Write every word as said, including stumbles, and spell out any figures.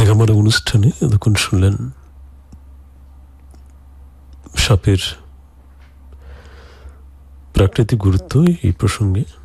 দেখামারা অনুষ্ঠানে এতক্ষণ শুনলেন সাপের প্রাকৃতিক গুরুত্ব এই প্রসঙ্গে